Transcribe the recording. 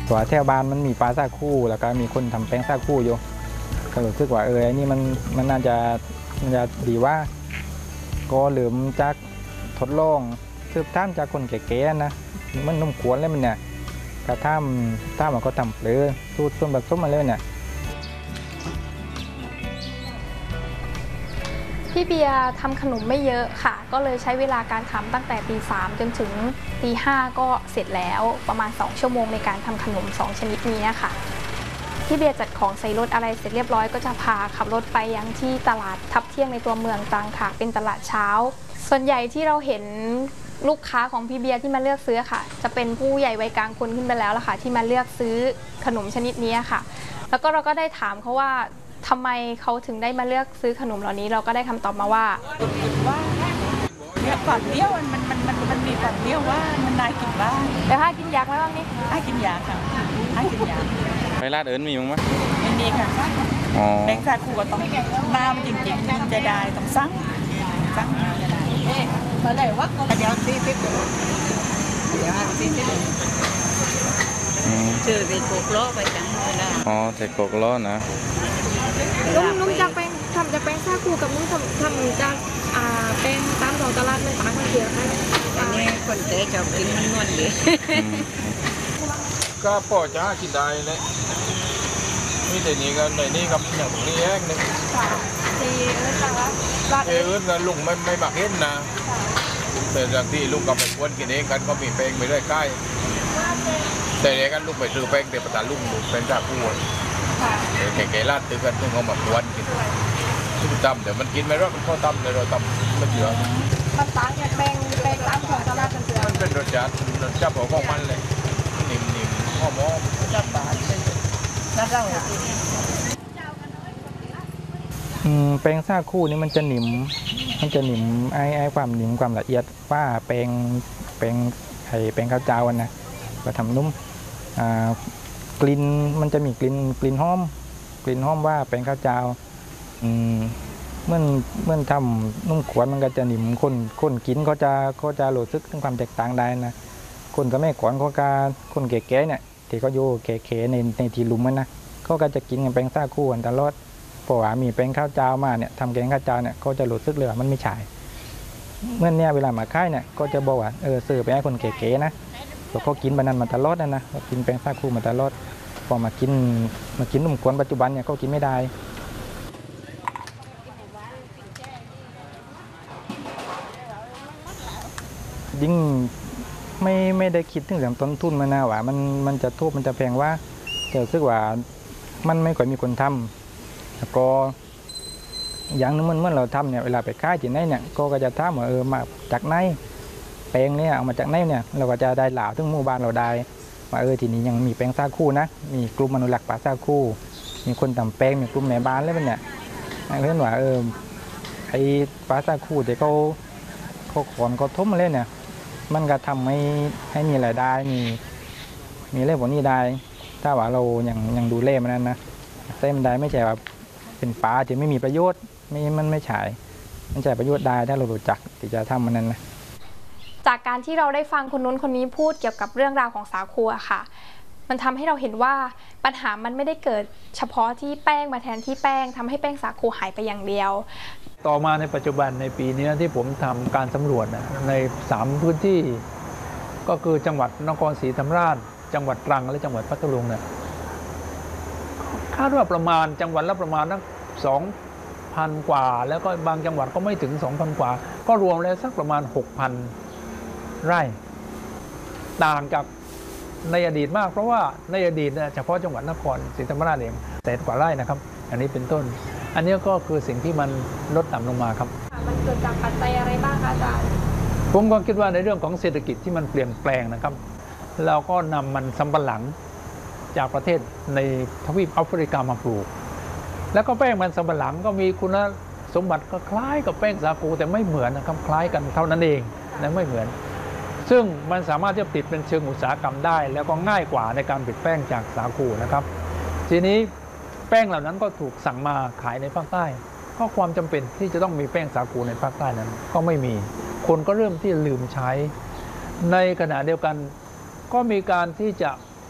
ว่าแถวบ้านมันมีปลาซาคู่แล้วก็มีคนทำแป้งซาคู่อยู่ก็รู้สึกว่าอันนี้มันน่าจะดีว่าก็เหลือมจากทดลองสืบท่ามจากคนแก่ๆนะมันนุ่มขวนเลยมันเนี่ยกระท่ามมันก็ทำเปลือสูตรส่วนผสมมาเลยเนี่ยพี่เบียร์ทำขนมไม่เยอะค่ะก็เลยใช้เวลาการทำตั้งแต่ตี 3จนถึงตี 5ก็เสร็จแล้วประมาณ2 ชั่วโมงในการทำขนม2 ชนิดนี้ค่ะพี่เบียร์จัดของใส่รถอะไรเสร็จเรียบร้อยก็จะพาขับรถไปยังที่ตลาดทับเที่ยงในตัวเมืองตรังค่ะเป็นตลาดเช้าส่วนใหญ่ที่เราเห็นลูกค้าของพี่เบียร์ที่มาเลือกซื้อค่ะจะเป็นผู้ใหญ่วัยกลางคนขึ้นไปแล้วล่ะค่ะที่มาเลือกซื้อขนมชนิดนี้ค่ะแล้วก็เราก็ได้ถามเขาว่าทำไมเขาถึงได้มาเลือกซื้อขนมเหล่านี้เราก็ได้คำตอบมาว่าเนี่ยก่อนเดียวมันมีก่อนเดียวว่ามันนายกินบ้างแต่ถ้ากินยากไหมบ้างนี่กินยาค่ะกินยาไปร้านอื่นมีมั้ยไม่มีค่ะแบงค์ซาคูก็ต้องน้ำจริงๆจะได้ต้องสั่งมาเลยว่าเดี๋ยว40ชื่อเป็นโกกล้อไปจังเลยนะแต่โกกล้อนะนุ่มจากแป้งทำจากแป้งซาคูกับนุ่มทำจากแป้งตามท้องตลาดไม่ต่างกันเยอะค่ะอันนี้คนเจ๊ชอบกินมันนวลดีก็พอจะกินได้เลยมีแต่นี้ก็ในนี้กับอย่างนี้แห้งนึงดีเลยค่ะอื่นลุงไม่มาเห็นนะแต่จากที่ลุงกับไปควนกินเองกันก็มีแป้งไปเรื่อยใกล้แต่เนี้ยกันลุงไปซื้อแป้งเดี๋ยวประตาลุงแป้งซาคูแก่ๆลาดตื้อกันเพิ่งเอามาควนกินซุปตำเดี๋ยวมันกินไม่รอดมันเข้าตำเลยเราตำมันเยอะมันต่างจากแป้งตามท้องตลาดกันเยอะมันเป็นรสชาติของมันเลยนิ่มๆหอมๆจับบานเลยน่าเล่าแป้งซาคู่นี่มันจะหนิมไอ้ความหนิมความละเอียดว่าแป้งข้าวเจ้านะก็ทำนุ่มกลิ่นมันจะมีกลิ่นหอมว่าแป้งข้าวเจ้าเมื่อทำนุ่มขวนมันก็จะหนิมคนกินเขาจะรู้สึกถึงความแตกต่างได้นะคนสมัยก่อนคนแก่ๆเนี่ยที่เขาอยู่แก่ๆในที่ลุมมันนะเขาก็จะกินกันแป้งซาคู่กันตลอดเพราะว่ามีแป้งข้าวเจ้ามาเนี่ยทำแกงข้าวเจ้าเนี่ยเขาจะรู้สึกเลยว่ามันไม่ใช่เมื่อเนี่ยเวลามาค่ายเนี่ยก็จะบอกว่าซื้อไปให้คนแก่ๆนะเขากินบานันมาตลอดนะเขากินแป้งซาคู่มาตลอดพอมากินนุ่มขวนปัจจุบันเนี่ยเขากินไม่ได้ยิ่งไม่ได้คิดถึงเรื่องต้นทุนมานะว่ามันจะทุบมันจะแพงว่าแต่รู้สึกว่ามันไม่ค่อยมีคนทำแล้วก็อย่างนึงเมื่อเราทำเนี่ยเวลาไปค่ายที่ไหนเนี่ยก็จะถามว่ามาจากไหนแป้งเนี่ยเอามาจากไหนเนี่ยเราก็จะได้เหล่าถึงหมู่บ้านเราได้ว่าทีนี้ยังมีแป้งซาคู่นะมีกลุ่มอนุรักษ์ปลาซาคู่มีคนทำแป้งมีกลุ่มแม่บ้านแล้วเนี่ยเพื่อนว่าไอ้ปลาซาคู่ที่เขาขอนเขาทุ่มเลยเนี่ยมันก็ทำให้มีรายได้มีเรื่องพวกนี้ได้ถ้าว่าเรายังดูเล่มันนั้นนะเส้นได้ไม่ใช่ว่าเป็นปลาที่ไม่มีประโยชน์มันไม่ใช่มันใช้ประโยชน์ได้ถ้าเรารู้จักที่จะทำมันนั้นนะจากการที่เราได้ฟังคนนู้นคนนี้พูดเกี่ยวกับเรื่องราวของสาคูค่ะมันทำให้เราเห็นว่าปัญหามันไม่ได้เกิดเฉพาะที่แป้งมาแทนที่แป้งทำให้แป้งสาคูหายไปอย่างเดียวต่อมาในปัจจุบันในปีนี้ที่ผมทำการสำรวจใน3พื้นที่ก็คือจังหวัดนครศรีธรรมราชจังหวัดตรังและจังหวัดพัทลุงเนี่ยคาดว่าประมาณจังหวัดละประมาณนัก2,000 กว่าแล้วก็บางจังหวัดก็ไม่ถึง 2,000 กว่าก็รวมแล้วสักประมาณ 6,000 ไร่ต่างจากในอดีตมากเพราะว่าในอดีตเฉพาะจังหวัดนครศรีธรรมราชเอง100,000 กว่าไร่นะครับอันนี้เป็นต้นอันนี้ก็คือสิ่งที่มันลดต่ำลงมาครับมันเกิดจากปัจจัยอะไรบ้างคะอาจารย์ผมก็คิดว่าในเรื่องของเศรษฐกิจที่มันเปลี่ยนแปลงนะครับเราก็นำมันสำปะหลังจากประเทศในทวีปแอฟริกามาปลูกแล้วก็แป้งมันสำปะหลังก็มีคุณสมบัติก็คล้ายกับแป้งสาคูแต่ไม่เหมือนนะครับคล้ายกันเท่านั้นเองและไม่เหมือนซึ่งมันสามารถที่จะติดเป็นเชิงอุตสาหกรรมได้แล้วก็ง่ายกว่าในการผลิตแป้งจากสาคูนะครับทีนี้แป้งเหล่านั้นก็ถูกสั่งมาขายในภาคใต้ก็ความจำเป็นที่จะต้องมีแป้งสาคูในภาคใต้นั้นก็ไม่มีคนก็เริ่มที่ลืมใช้ในขณะเดียวกันก็มีการที่จะ